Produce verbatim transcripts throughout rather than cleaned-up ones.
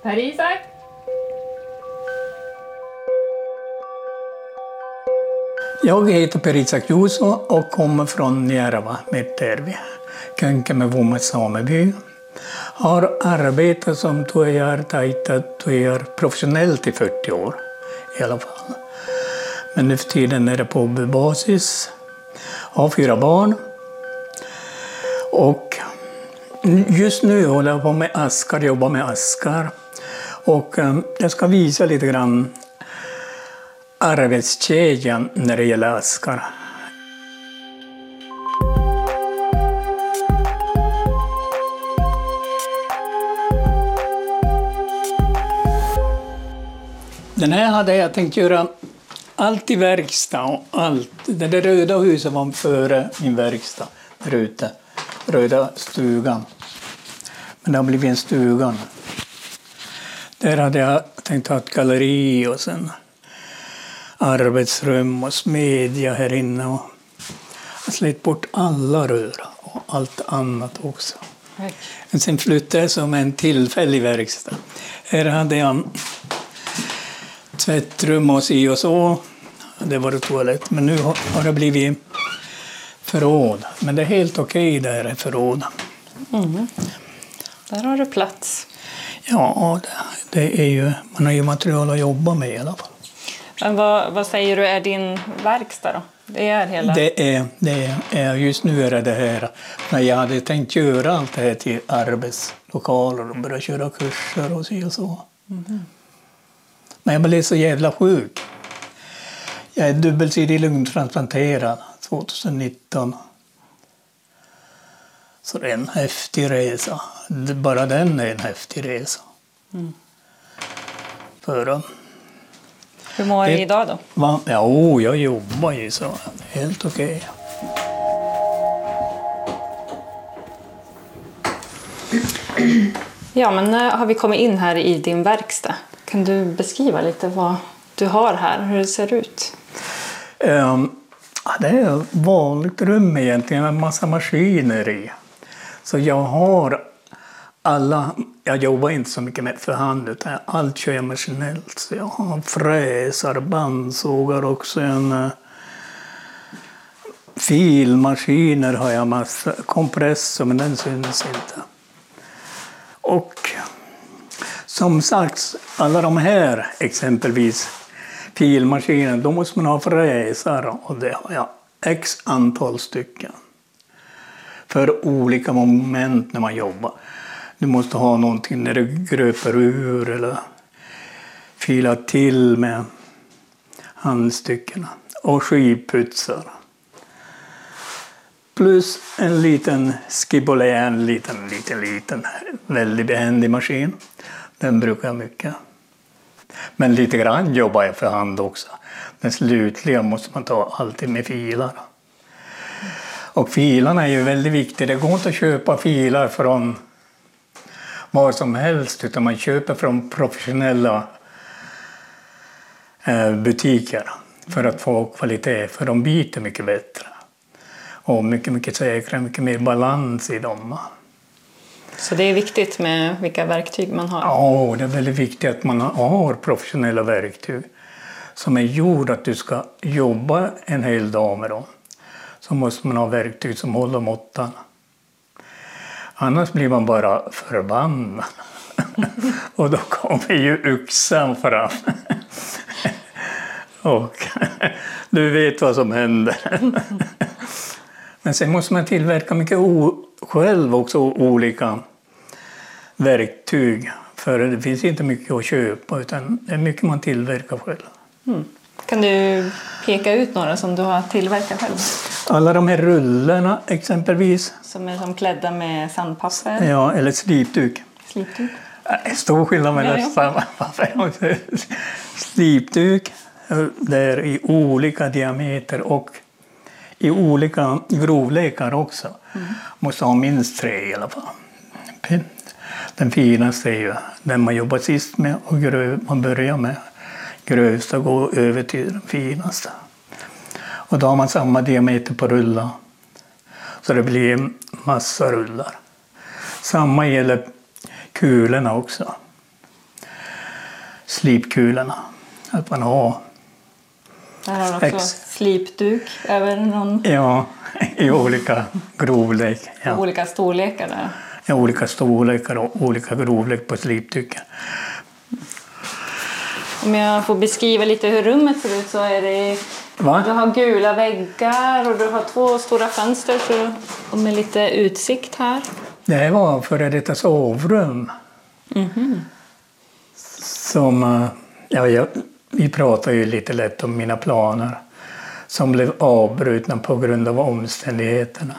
Per-Isak? Jag heter Per-Isak Juuso och kommer från Järva, Mettervi, Könkämä sameby. Har arbetat som tuojar professionellt i fyrtio år i alla fall. Men nu för tiden är det på basis. Har fyra barn. Och just nu håller jag på med askar, jobbar med askar. Och jag ska visa lite grann arbetskedjan när det gäller askar. Den här hade jag tänkt göra allt i verkstad och allt. Det där röda huset var före min verkstad där ute. Röda stugan. Men det har blivit en stugan. Där hade jag tänkt ha ett galleri och sen arbetsrum och smedja här inne. Och jag slet bort alla rör och allt annat också. Men sen flyttade jag som en tillfällig verkstad. Här hade jag tvättrum och si och så. Det var det toalett. Men nu har det blivit förråd. Men det är helt okej där är förråd. Mm. Där har du plats. Ja, det, det är ju, man har ju material att jobba med i alla fall. Men vad, vad säger du är din verkstad då? Det är hela... Det är, det är, just nu är det det här. När jag hade tänkt göra allt det här till arbetslokaler och börja köra kurser och så och så. Mm. Men jag blev så jävla sjuk. Jag är dubbelsidig lungtransplanterad tjugonitton. Så det är en häftig resa. Bara den är en häftig resa. Mm. För, Hur mår du idag då? Va? Ja, oh, jag jobbar ju så. Helt okej. Ja, men har vi kommit in här i din verkstad? Kan du beskriva lite vad du har här, hur det ser ut? Um, det är ett vanligt rum egentligen, en massa maskiner i. Så jag har alla, jag jobbar inte så mycket med för hand utan allt kör jag maskinellt. Så jag har fräsar, bandsågar också, en uh, filmaskiner har jag massa, kompressor men den syns inte. Och som sagt, alla de här exempelvis filmaskiner, då måste man ha fräsar och det har jag x antal stycken. För olika moment när man jobbar. Du måste ha någonting när du gröper ur eller filar till med handstyckena. Och skivputsar. Plus en liten skibolé, en liten, liten, liten, väldigt behändig maskin. Den brukar jag mycket. Men lite grann jobbar jag för hand också. Den slutliga måste man ta alltid med filar. Och filarna är ju väldigt viktiga. Det går inte att köpa filar från var som helst utan man köper från professionella butiker för att få kvalitet. För de biter mycket bättre. Och mycket, mycket säkrare, mycket mer balans i dem. Så det är viktigt med vilka verktyg man har? Ja, det är väldigt viktigt att man har professionella verktyg som är gjorda att du ska jobba en hel dag med dem. Så måste man ha verktyg som håller måttan. Annars blir man bara förbannad. Och då kommer ju yxan fram. Och du vet vad som händer. Men sen måste man tillverka mycket själv också, olika verktyg. För det finns inte mycket att köpa utan det är mycket man tillverkar själv. Mm. Kan du peka ut några som du har tillverkat själv? Alla de här rullarna exempelvis. Som är som klädda med sandpapper? Ja, eller slipduk. Slipduk? Stor skillnad mellan sandpapper och slipduk. Det är i olika diameter och i olika grovlekar också. Mm. Måste ha minst tre i alla fall. Den finaste är ju den man jobbar sist med och gröv, man börjar med. Grövsta går över till den finaste. Och då har man samma diameter på rullar. Så det blir en massa rullar. Samma gäller kulorna också. slipkulorna. Att man har... Där har du också Ex. slipduk över någon... Ja, i olika grovlek. Ja. Olika storlekar där. Ja, olika storlekar och olika grovlek på slipduken. Om jag får beskriva lite hur rummet ser ut så är det... Va? Du har gula väggar och du har två stora fönster så, och med lite utsikt här. Det här var före detta sovrum. Mm-hmm. Som... Ja, jag, vi pratar ju lite lätt om mina planer som blev avbrutna på grund av omständigheterna.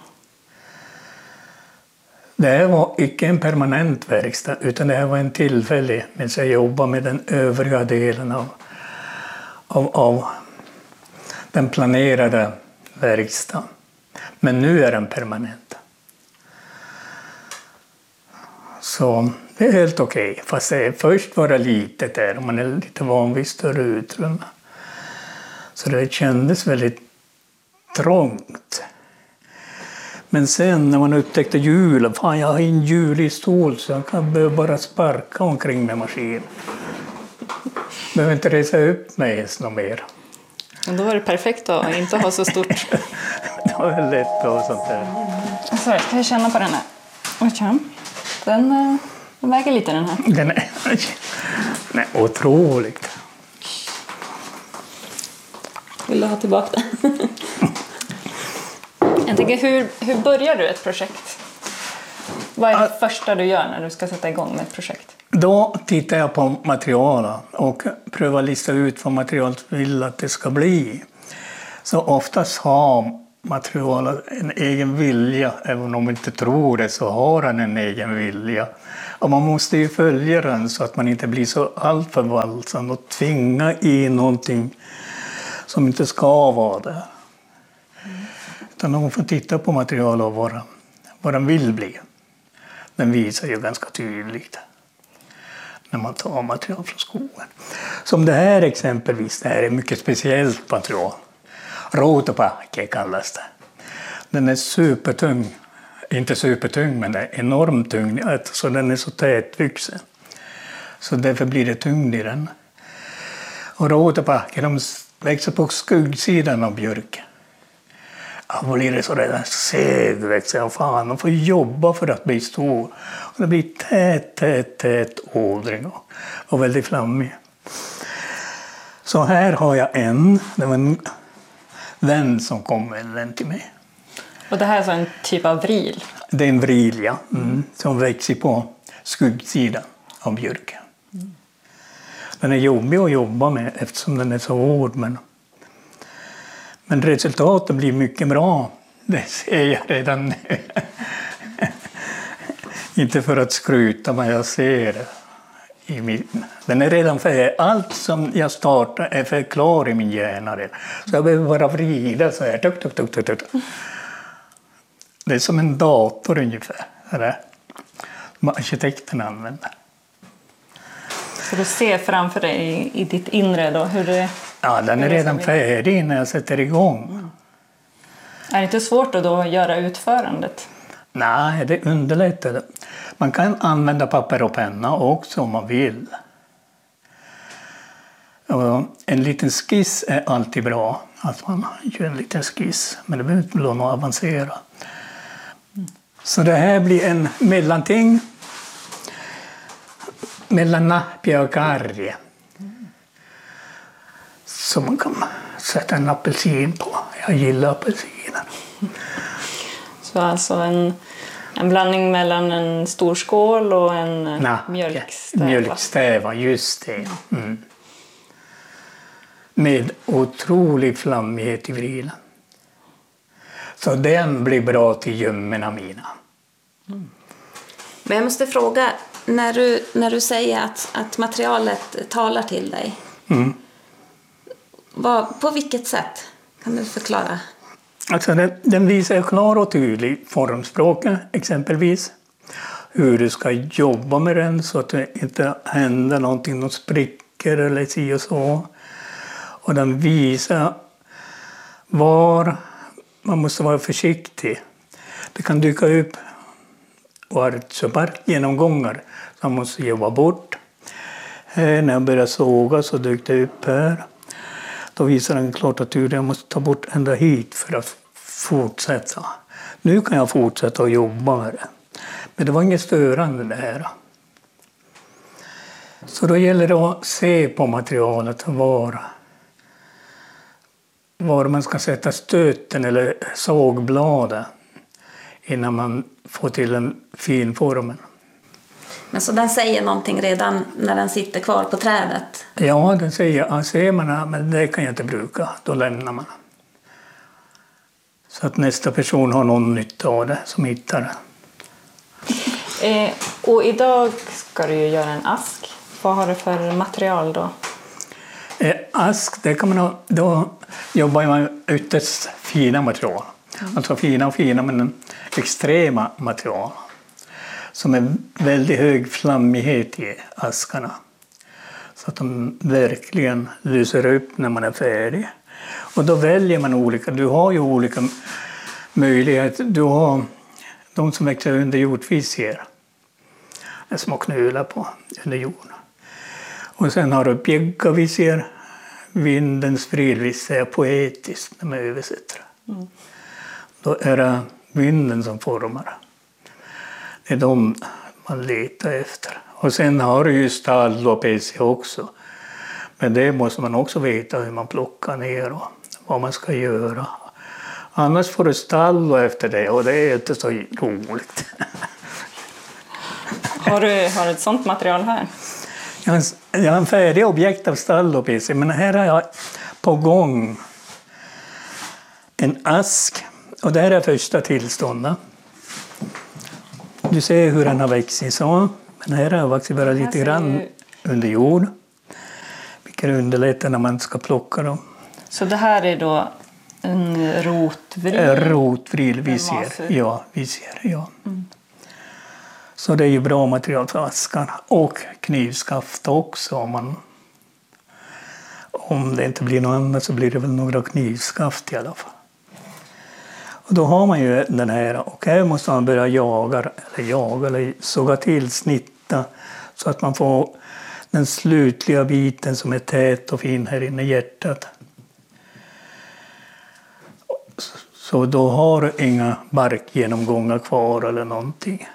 Det här var icke en permanent verkstad utan det här var en tillfällig medan jag jobbade med den övriga delen av, av, av den planerade verkstaden. Men nu är den permanent. Så det är helt okej. Okay. Fast det först var det litet där och man är lite van vid större utrymme. Så det kändes väldigt trångt. Men sen när man upptäckte hjulen, fan jag har en hjulig stol så jag kan behöva bara sparka omkring med maskinen. Behöver inte resa upp mig ens något mer. Och då var det perfekt att inte ha så stort. Det var lätt att ha sånt där. Så ska jag känna på den här. Den, den väger lite den här. Den är, den är otroligt. Vill du ha tillbaka den? Jag tänker, hur, hur börjar du ett projekt? Vad är det All... första du gör när du ska sätta igång med ett projekt? Då tittar jag på materialet och prövar lista ut vad materialet vill att det ska bli. Så oftast har materialet en egen vilja, även om man inte tror det så har den en egen vilja. Och man måste ju följa den så att man inte blir så alltför våldsam och tvinga i någonting som inte ska vara där. Utan man får titta på materialet och vad, vad den vill bli. Den visar ju ganska tydligt när man tar material från skogen. Som det här exempelvis, det här är mycket speciellt material. Routapakki kallas det. Den är supertung. Inte supertung, men det är enormt tung. Så den är så tätvuxen. Så därför blir det tungt i den. Och routapakki, de växer på skuggsidan av björken. Då blir det så redan segväxer och fan, de får jobba för att bli stor. Och det blir tät, tät, tät ådring och, och väldigt flammig. Så här har jag en, det var en vän som kom med den till mig. Och det här är så en typ av vril? Det är en vril, ja, mm, som växer på skuggsidan av björken. Mm. Den är jobbig att jobba med eftersom den är så hård, men Men resultatet blir mycket bra. Det ser jag redan nu. Inte för att skryta, men jag ser det. I min... Den är redan färdig. Allt som jag startar är för klar i min hjärna. Så jag behöver bara vrida så här. Tuk, tuk, tuk, tuk, tuk. Det är som en dator ungefär. Eller? Som arkitekten använder. Så du ser framför dig i, i ditt inre då hur det... Ja, den är redan färdig när jag sätter igång. Mm. Är det inte svårt att då göra utförandet? Nej, det underlättar. Man kan använda papper och penna också om man vill. Och en liten skiss är alltid bra. Att man gör en liten skiss, men det behöver inte bli något avancerat. Mm. Så det här blir en mellanting mellan nappia och karrie. Som man kan sätta en apelsin på. Jag gillar apelsiner. Så alltså en, en blandning mellan en stor skål och en Nä, mjölkstäva? Mjölkstäva, just det. Mm. Med otrolig flammighet i vrilen. Så den blir bra till gömmorna mina. Mm. Men jag måste fråga, när du, när du säger att, att materialet talar till dig. Mm. Vad, på vilket sätt? Kan du förklara? Alltså den, den visar klar och tydlig formspråket exempelvis. Hur du ska jobba med den så att det inte händer någonting, någon sprickor eller si och så. Och den visar var man måste vara försiktig. Det kan dyka upp genomgångar som man måste jobba bort. Här när jag började såga så dök det upp här. Då visade den klart att jag måste ta bort ända hit för att fortsätta. Nu kan jag fortsätta att jobba med det. Men det var inget störande det här. Så då gäller det att se på materialet var, var man ska sätta stöten eller sågbladet innan man får till den fin formen. Men så den säger någonting redan när den sitter kvar på trädet? Ja, den säger att ser man men det kan jag inte bruka, då lämnar man. Så att nästa person har någon nytta av det som hittar det. Eh, och idag ska du ju göra en ask. Vad har du för material då? Eh, ask, det kan man ha, då jobbar man ytterst fina material. Mm. Alltså fina och fina men extrema material. Som är väldigt hög flammighet i askarna. Så att de verkligen lyser upp när man är färdig. Och då väljer man olika, du har ju olika möjligheter. Du har de som växer under jord, vi ser. Små knölar på under jorden. Och sen har du bjägga, vi ser. Vindens frid, vi ser poetiskt när man översätter. Mm. Då är det vinden som formar. Det är de man letar efter. Och sen har du ju stall och P C också. Men det måste man också veta hur man plockar ner och vad man ska göra. Annars får du stall efter det och det är inte så roligt. Har du, har du ett sånt material här? Jag har, jag har en färdig objekt av stall och P C, men här har jag på gång en ask. Och det här är första tillståndet. Du ser hur den har växt så. Men här har jag vuxit bara lite grann ju under jord. Vilket underlättar när man ska plocka dem. Så det här är då en rotvril? Rotvril, vi ser. Ja, vi ser, ja. Mm. Så det är ju bra material för askar. Och knivskaft också. Om, man, om det inte blir något annat så blir det väl några knivskaft i alla fall. Och då har man ju den här, och här måste man börja jaga, eller jaga, eller såga till, snitta, så att man får den slutliga biten som är tät och fin här inne i hjärtat. Så då har du inga barkgenomgångar kvar eller någonting.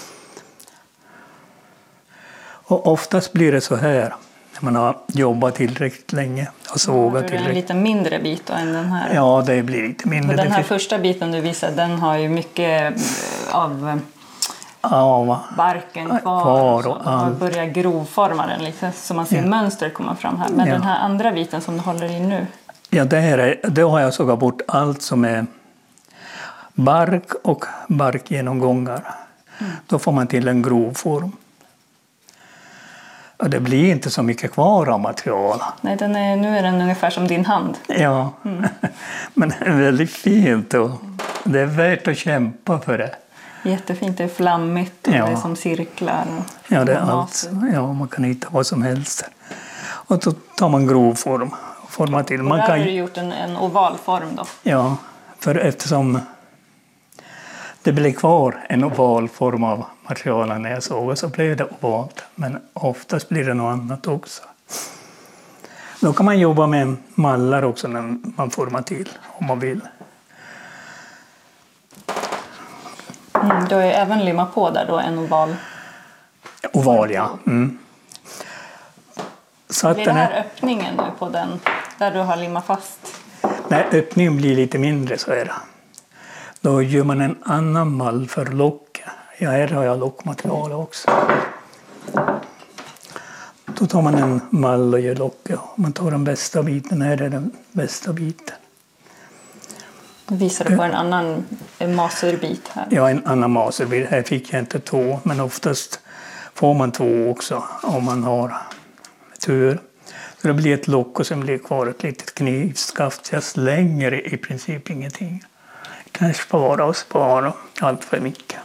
Och oftast blir det så här, när man har jobbat tillräckligt länge och sågat ja, tillräckligt. Det är en lite mindre bit då än den här. Ja, det blir lite mindre. Och den här första biten du visar, den har ju mycket av ja, barken kvar. kvar och har börjat grovforma den lite, så man ser ja. mönster komma fram här. Men ja. den här andra biten som du håller i nu? Ja, det här är, då har jag sågat bort allt som är bark och barkgenomgångar. Mm. Då får man till en grov form. Och det blir inte så mycket kvar av material. Nej, den är, nu är den ungefär som din hand. Ja, mm. men det är väldigt fint och det är värt att kämpa för det. Jättefint, det är flammigt och ja. det är som cirklar. Och ja, det är allt. Ja, man kan hitta vad som helst. Och då tar man grov form och formar till. Man och där kan... har du gjort en, en oval form då? Ja, för eftersom det blev kvar en oval form av materialen när jag såg så blev det ovalt. Men oftast blir det något annat också. Då kan man jobba med mallar också när man formar till om man vill. Mm, du har ju även limmat på där då en oval. Oval, ja. Mm. Så att blir det här är... öppningen nu på den där du har limmat fast? Nej, öppningen blir lite mindre så är det. Då gör man en annan mall för lock. Ja, här har jag lockmaterial också. Då tar man en mall och gör lock. Man tar den bästa biten. Här är den bästa biten. Nu visar du på en annan maserbit här. Ja, en annan maserbit. Här fick jag inte två, men oftast får man två också om man har tur. Så det blir ett lock och sen blir kvar ett litet knivskaft. Jag slänger i princip ingenting. Kan spara och spara allt för mycket.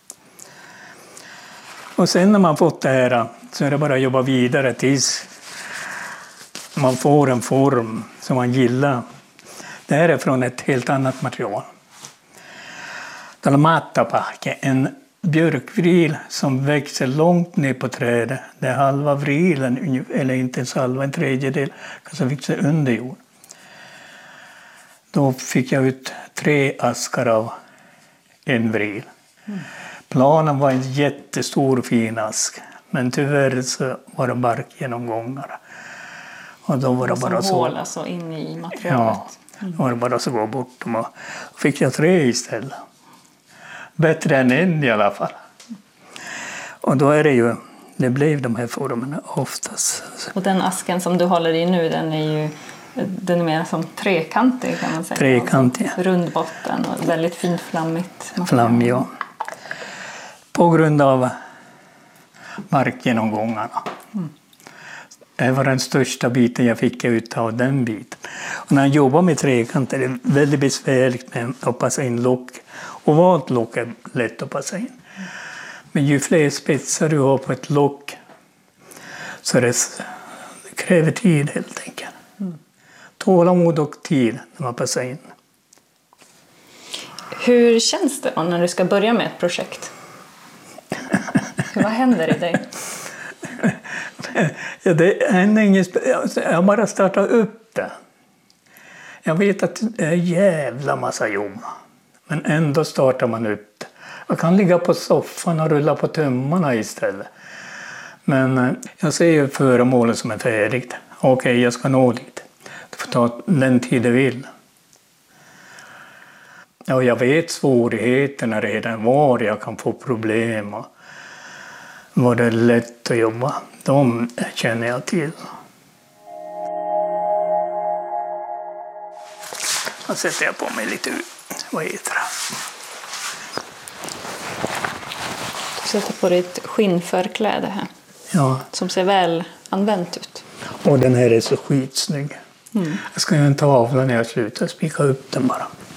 Och sen när man fått det här så är det bara att jobba vidare tills man får en form som man gillar. Det här är från ett helt annat material. Dalmatapake, en björkvril som växer långt ner på trädet. Det är halva vrilen, eller inte ens halva, en tredjedel, kanske växer under jord. Då fick jag ut tre askar av en vril. Mm. Planen var en jättestor fin ask, men tyvärr så var det barkgenomgångar. Och då var det bara så... hål alltså in i materialet. Ja, då var det bara så gå bort dem och fick jag tre istället. Bättre än en i alla fall. Och då är det ju, det blev de här formerna oftast. Och den asken som du håller i nu, den är ju den är mer som trekantig kan man säga. Trekantig. Alltså, rund botten och väldigt fint flammigt. Flammig, ja. På grund av markgenomgångarna. Mm. Det var den största biten jag fick ut av den biten. Och när jag jobbar med trekanter är det väldigt besvärligt med att passa in lock. Ovalt lock är lätt att passa in. Men ju fler spetsar du har på ett lock så det, det kräver tid helt enkelt. Mm. Tålamod och tid när man passar in. Hur känns det när du ska börja med ett projekt? Vad händer i dig? Ja, det händer inget. Jag bara startar upp det. Jag vet att det är en jävla massa jobb. Men ändå startar man upp det. Jag kan ligga på soffan och rulla på tummarna istället. Men jag ser ju föremålet som är färdigt. Okej, okay, jag ska nå dit. Det får ta den tid det vill. Och jag vet svårigheterna redan, var jag kan få problem och var det är lätt att jobba. De känner jag till. Då sätter jag på mig lite, vad heter det? Du sätter på ditt skinnförkläde här. Ja. Som ser väl använt ut. Och den här är så skitsnygg. Mm. Jag ska göra en tavla när jag slutar spika upp den bara.